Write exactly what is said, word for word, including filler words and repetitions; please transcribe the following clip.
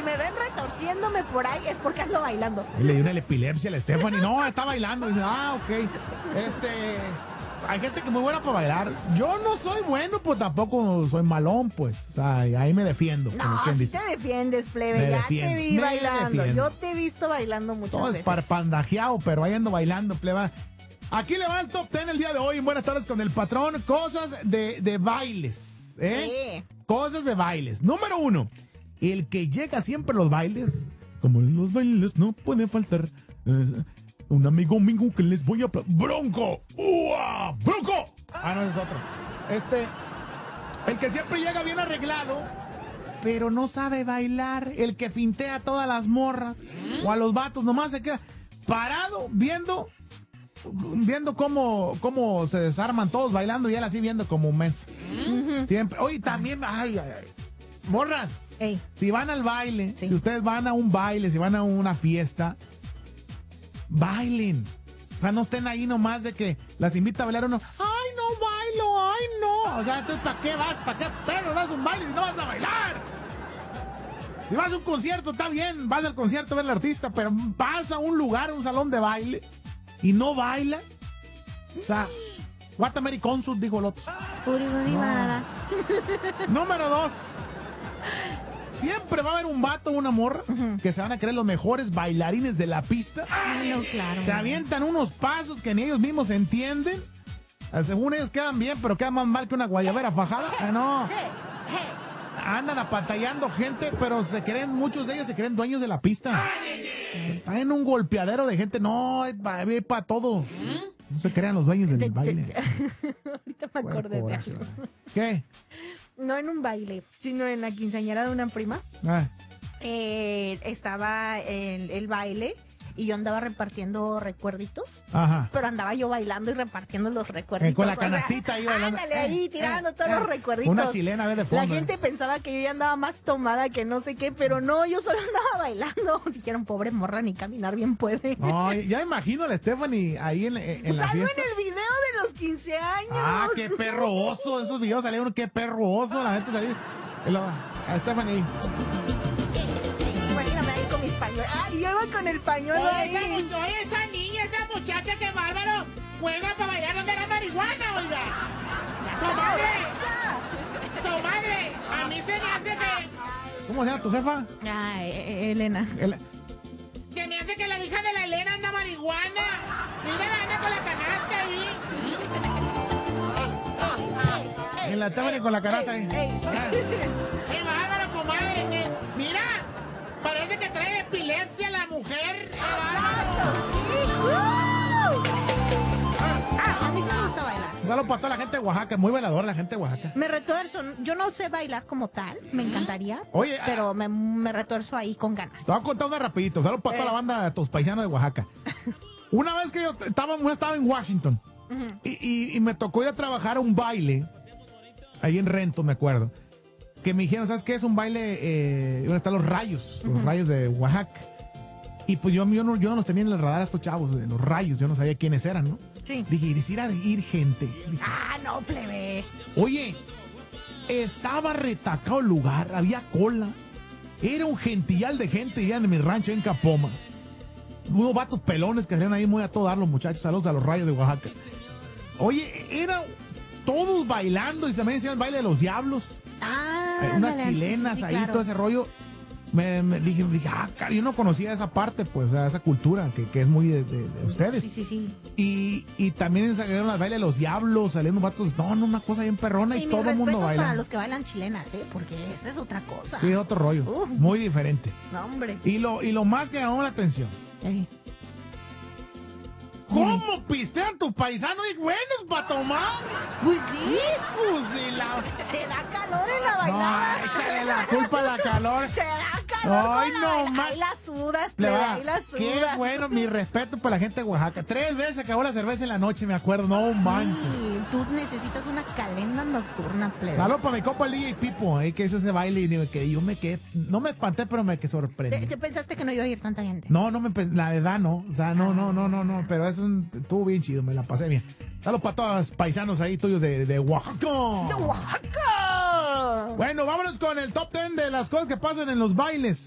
me ven retorciéndome por ahí es porque ando bailando. Y le dio una epilepsia a la Stephanie. No, está bailando. Dice, ah, ok. Este... Hay gente que es muy buena para bailar. Yo no soy bueno, pues tampoco soy malón, pues. O sea, ahí me defiendo. No, si te defiendes, plebe. Me ya defiendo, te vi me bailando. defiendo. Yo te he visto bailando muchas Todo veces. esparpandajeado, pero ahí ando bailando, pleba. Aquí le va el top ten el día de hoy. Buenas tardes con el patrón. Cosas de, de bailes. ¿eh? Sí. Cosas de bailes. Número uno. El que llega siempre a los bailes. Como en los bailes no puede faltar. Eh, un amigo mío que les voy a... ¡Bronco! ¡Ua! ¡Bronco! Ah, no, ese es otro. Este... El que siempre llega bien arreglado, pero no sabe bailar. El que fintea a todas las morras o a los vatos. Nomás se queda parado viendo... Viendo cómo, cómo se desarman todos bailando y él así viendo como un menso. Uh-huh. Siempre. Oye, también... Ay, ay, ay. Morras. Ey. Si van al baile, sí. si ustedes van a un baile, si van a una fiesta... Bailen. O sea, no estén ahí nomás de que las invita a bailar uno. ¡Ay, no bailo! ¡Ay, no! O sea, entonces, ¿para qué vas? ¿Para qué perro vas a un baile si no vas a bailar? Si vas a un concierto, está bien. Vas al concierto a ver al artista, pero vas a un lugar, un salón de baile y no bailas. O sea, Guatemala Consult, dijo el otro. No. Número dos. Siempre va a haber un vato o una morra uh-huh. que se van a creer los mejores bailarines de la pista. Ay, no, claro. Se avientan unos pasos que ni ellos mismos entienden. Según ellos quedan bien, pero quedan más mal que una guayabera fajada. Eh, no. Andan apantallando gente, pero se creen, muchos de ellos se creen dueños de la pista. Están en un golpeadero de gente. No, es para pa todo. No se crean los dueños del baile. Ahorita me acordé de algo. ¿Qué? No en un baile, sino en la quinceañera de una prima. Ah. Eh, estaba el, el baile y yo andaba repartiendo recuerditos. Ajá. Pero andaba yo bailando y repartiendo los recuerditos. Eh, con la canastita o sea, ahí bailando. Ándale, eh, ahí tirando eh, todos eh, los recuerditos. Una chilena a ver de fondo. La gente pensaba que yo ya andaba más tomada que no sé qué, pero no, yo solo andaba bailando. Dijeron, pobre morra, ni caminar bien puede. No, ya imagino a la Stephanie ahí en, en, en la Salgo fiesta. en el video de los quince años. Ah, qué perro oso. Esos videos salieron, qué perro oso. La gente salió. A Stephanie ahí. Imagíname ahí con mis pañuelos. Ah, yo iba con el pañuelo oye, ahí. Esa, much- oye, esa niña, esa muchacha, que bárbaro. Juega para bailar donde era marihuana, oiga. Comadre. Comadre, a mí se me hace que... ¿Cómo se llama tu jefa? Ay, eh, Elena. El, Que me hace que la hija de la Elena anda marihuana. Mira, la anda con la canasta ahí. en la Stephanie con la canasta ahí. Ey, ¡Qué bárbaro, comadre! que- Mira, parece que trae epilepsia la mujer. ¡Qué bárbaro! Ah, a mí sí me gusta bailar. Un saludo para toda la gente de Oaxaca, muy bailadora la gente de Oaxaca. Me retuerzo, yo no sé bailar como tal, me encantaría. Oye, pero me, me retuerzo ahí con ganas. Te voy a contar una rapidito. Saludos para toda la banda de tus paisanos de Oaxaca. Una vez que yo estaba, yo estaba en Washington uh-huh. y, y, y me tocó ir a trabajar a un baile ahí en Renton, me acuerdo. Que me dijeron, ¿sabes qué? Es un baile eh, donde están los rayos, los uh-huh. rayos de Oaxaca. Y pues yo, yo, no, yo no los tenía en el radar a estos chavos, los rayos, yo no sabía quiénes eran, ¿no? Sí. Dije, ir a ir gente. Dije, ah, no, plebe. Oye, estaba retacado el lugar, había cola. Era un gentillal de gente, dirían en mi rancho en Capomas. Unos vatos pelones que salían ahí muy a todo dar los muchachos. Saludos a los rayos de Oaxaca. Oye, eran todos bailando y también hacían el baile de los diablos. Ah, eh, unas dale, chilenas sí, sí, ahí, claro. todo ese rollo. Me, me dije, dije, ah, cara, yo no conocía esa parte, pues, esa cultura que, que es muy de, de, de ustedes. Sí, sí, sí. Y, y también salieron las bailes de los diablos, salieron unos vatos, no, no, una cosa bien perrona y, y todo el mundo baila. Para los que bailan chilenas, ¿eh? Porque esa es otra cosa. Sí, otro rollo, uh, muy diferente. No, hombre. Y lo, y lo más que llamó la atención. Sí. ¿Cómo pistean tus paisanos y buenos para tomar? Pues sí. Pues sí, la... Te da calor en la bailada. No, échale la culpa a la calor. Te da calor. Ay, con no, la más. Ahí la sudas, Le plebe, va. ahí la sudas. Qué bueno, mi respeto para la gente de Oaxaca. Tres veces acabó la cerveza en la noche, me acuerdo. No manches. Sí, tú necesitas una calenda nocturna, plebe. Saludos para mi copa el D J Pipo, ahí que hizo ese baile y que yo me quedé, no me espanté, pero me quedé sorprendido. ¿Te, ¿Te pensaste que no iba a ir tanta gente? No, no me la verdad no, o sea, no, no, no, no, no, pero es un, estuvo bien chido, me la pasé bien. Saludos para todos los paisanos ahí tuyos de, de Oaxaca. ¡De Oaxaca! Bueno, vámonos con el top ten de las cosas que pasan en los bailes.